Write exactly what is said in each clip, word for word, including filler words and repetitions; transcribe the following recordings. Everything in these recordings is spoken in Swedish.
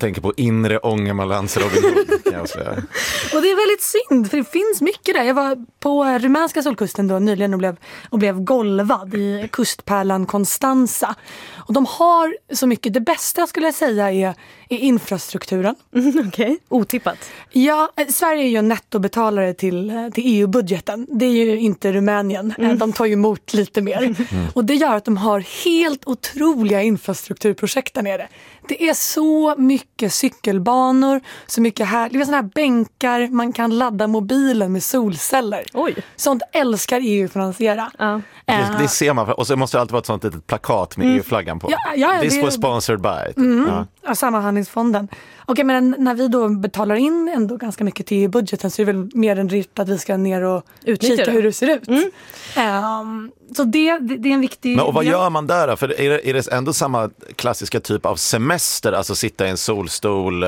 tänker på inre Ångermanlands Robin Hood, kan jag säga. Och det är väldigt synd, för det finns mycket där. Jag var på rumänska solkusten då nyligen och blev, och blev golvad i kustpärlan Constanza. Och de har så mycket. Det bästa skulle jag säga är, är infrastrukturen. Mm, Okej, okay. Otippat. Ja, Sverige är ju en nettobetalare till, till E U-budgeten. Det är ju inte Rumänien. Mm. De tar ju emot lite mer. Mm. Och det gör att de har helt otroliga infrastrukturprojekt där nere. Det är så mycket cykelbanor, så mycket här, det är sådana här bänkar, man kan ladda mobilen med solceller. Oj. Sånt älskar E U finansiera. Ja. Det, det ser man, och så måste det alltid vara ett sånt litet plakat med mm. E U-flaggan på. Ja, ja, This det... was sponsored by. Mm. Ja. Ja, Sammanhandlingsfonden. Okej, men när vi då betalar in ändå ganska mycket till budgeten så är det väl mer än rimligt att vi ska ner och Utnyttja kika det. hur det ser ut. Mm. Um, så det, det, det är en viktig... Men och vad gör man där då? För är det, är det ändå samma klassiska typ av semester? Alltså sitta i en solstol,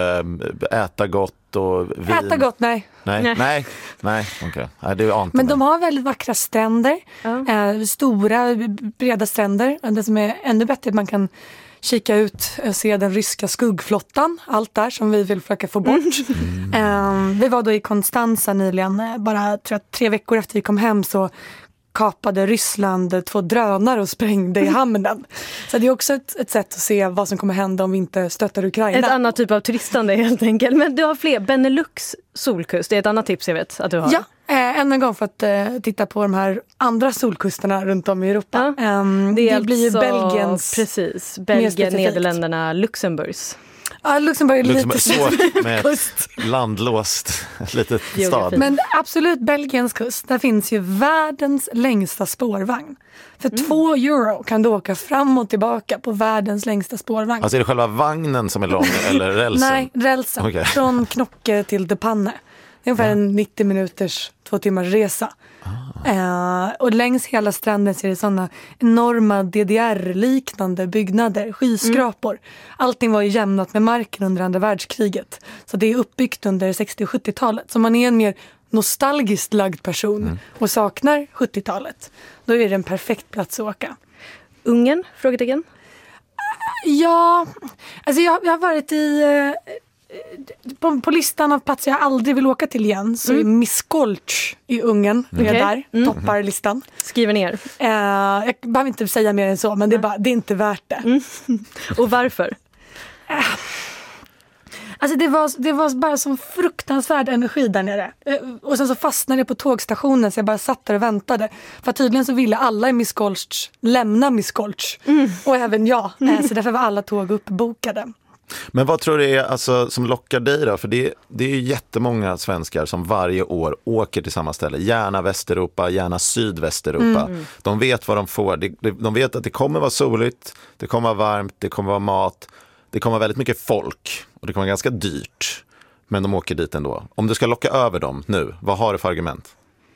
äta gott och vin? Äta gott, nej. Nej, nej, nej, nej. Okay. Nej, det är ant men de har väldigt vackra stränder. Ja. Eh, stora, breda stränder. Det som är ännu bättre är att man kan kika ut och se den ryska skuggflottan. Allt där som vi vill försöka få bort. Mm. Eh, vi var då i Constanza nyligen. Bara tror jag, tre veckor efter vi kom hem så kapade Ryssland två drönare och sprängde i hamnen. Så det är också ett, ett sätt att se vad som kommer hända om vi inte stöttar Ukraina. Ett annat typ av turistande helt enkelt. Men du har fler. Benelux solkust, det är ett annat tips jag vet att du har. Ja, eh, än en gång för att eh, titta på de här andra solkusterna runt om i Europa. Ja. Eh, det, det blir ju Belgiens... Precis, Belgien, Nederländerna, Luxemburgs. Ja, Luxemburg är Luxemburg, lite svårt med ett landlåst litet stad. Men absolut, Belgiens kust, där finns ju världens längsta spårvagn. För mm. två euro kan du åka fram och tillbaka på världens längsta spårvagn. Alltså är det själva vagnen som är lång eller rälsen? Nej, rälsen. Okay. Från Knocke till De Panne. Det är ungefär ja. en nittio minuters, två timmars resa. Ah. Eh, och längs hela stranden ser det sådana enorma D D R-liknande byggnader, skyskrapor. Mm. Allting var ju jämnat med marken under andra världskriget. Så det är uppbyggt under sextio- och sjuttiotalet. Så man är en mer nostalgiskt lagd person mm. och saknar sjuttiotalet. Då är det en perfekt plats att åka. Ungern? Frågetecken? Ja, alltså jag, jag har varit i... Eh, På, på listan av platser jag aldrig vill åka till igen så mm. är Miskolc i Ungern mm. är där, mm. toppar listan. Skriver ner. Uh, jag behöver inte säga mer än så, men det är, bara, det är inte värt det. Mm. Och varför? Uh, alltså det var, det var bara som fruktansvärd energi där nere. Uh, och sen så fastnade jag på tågstationen så jag bara satt där och väntade. För tydligen så ville alla i Miskolc lämna Miskolc. Mm. Och även jag. Uh, så därför var alla tåg uppbokade. Men vad tror du är alltså, som lockar dig då? För det, det är ju jättemånga svenskar som varje år åker till samma ställe. Gärna Västeuropa, gärna Sydvästeuropa. Mm. De vet vad de får. De, de vet att det kommer vara soligt, det kommer vara varmt, det kommer vara mat. Det kommer vara väldigt mycket folk och det kommer vara ganska dyrt. Men de åker dit ändå. Om du ska locka över dem nu, vad har du för argument?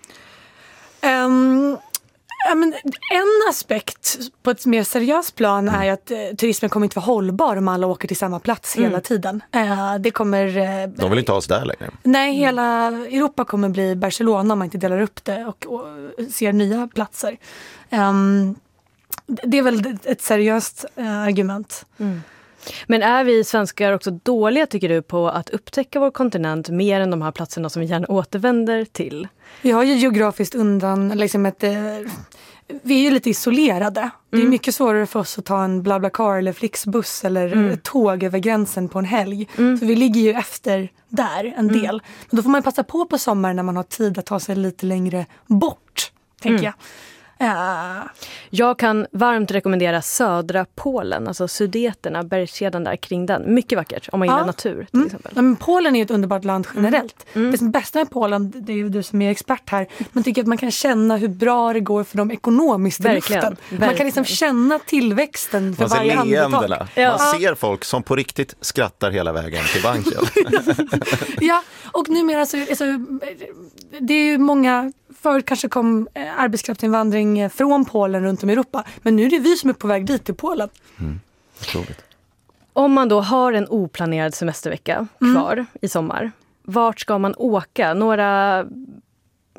Um... Ja, men en aspekt på ett mer seriöst plan är ju att eh, turismen kommer inte vara hållbar om alla åker till samma plats mm. hela tiden. Eh, det kommer... Eh, De vill inte ha oss där längre. Nej, hela Europa kommer bli Barcelona om man inte delar upp det och, och ser nya platser. Um, det är väl ett seriöst eh, argument. Mm. Men är vi svenskar också dåliga, tycker du, på att upptäcka vår kontinent mer än de här platserna som vi gärna återvänder till? Vi har ju geografiskt undan, liksom ett, eh, vi är ju lite isolerade. Mm. Det är mycket svårare för oss att ta en BlaBlaCar eller Flixbuss eller mm. ett tåg över gränsen på en helg. Mm. Så vi ligger ju efter där en del. Mm. Men då får man passa på på sommaren när man har tid att ta sig lite längre bort, tänker mm. jag. Uh. Jag kan varmt rekommendera södra Polen, alltså Sudeterna, bergskedjan där kring den. Mycket vackert om man gillar ja. natur till mm. exempel. Men Polen är ju ett underbart land generellt. Mm. Det som bästa med Polen, det är ju du som är expert här, man tycker att man kan känna hur bra det går för dem ekonomiskt i Verkligen. luften. Verkligen. Man kan liksom känna tillväxten för man varje andetag. Man ja. ser folk som på riktigt skrattar hela vägen till banken. Ja, och numera så alltså, det är ju många. Förut kanske kom eh, arbetskraftsinvandring från Polen runt om i Europa. Men nu är det vi som är på väg dit till Polen. Mm. Om man då har en oplanerad semestervecka kvar mm. i sommar. Vart ska man åka? Några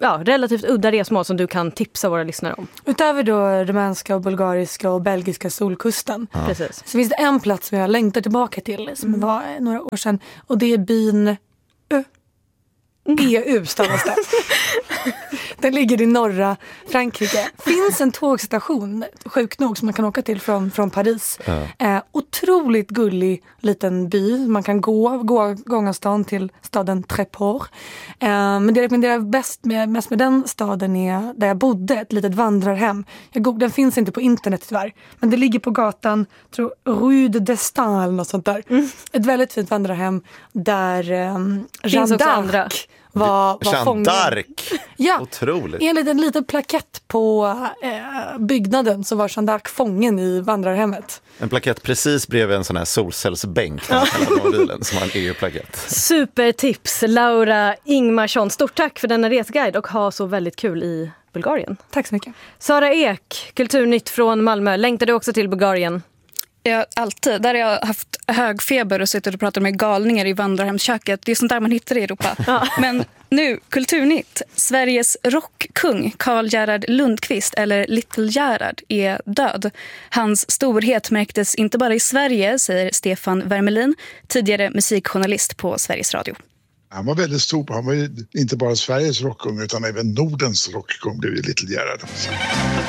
ja, relativt udda resmål som du kan tipsa våra lyssnare om? Utöver då rumänska och bulgariska och belgiska solkusten. Ja. Precis. Så finns det en plats som jag längtar tillbaka till som mm. var några år sedan. Och det är byn Ö. E U stavas det. Den ligger i norra Frankrike. Finns en tågstation, sjukt nog, som man kan åka till från, från Paris. Ja. Eh, otroligt gullig liten by. Man kan gå, gå gångastan till staden Tréport. Eh, men det jag rekommenderar bäst med, mest med den staden är där jag bodde, ett litet vandrarhem. Jag, den finns inte på internet tyvärr. Men det ligger på gatan, tror Rue de Destin eller något sånt där. Mm. Ett väldigt fint vandrarhem där eh, Jeanne d'Arc var, var fången. Jeanne d'Arc. Ja, otroligt. Enligt en liten plakett på eh, byggnaden så var Jeanne d'Arc fången i vandrarhemmet. En plakett precis bredvid en sån här solcellsbänk som har en E U-plakett. Supertips, Laura Ingmarsson. Stort tack för denna resguide och ha så väldigt kul i Bulgarien. Tack så mycket. Sara Ek, Kulturnytt från Malmö. Längtar du också till Bulgarien? Ja, alltid. Där har jag haft hög feber och suttit och pratat med galningar i vandrarhemsköket. Det är sånt där man hittar i Europa. Ja. Men nu, Kulturnytt. Sveriges rockkung Carl Gerhard Lundqvist, eller Little Gerhard, är död. Hans storhet märktes inte bara i Sverige, säger Stefan Wermelin, tidigare musikjournalist på Sveriges Radio. Han var väldigt stor. Han var inte bara Sveriges rockkung utan även Nordens rockkung blev ju Little Gerhard.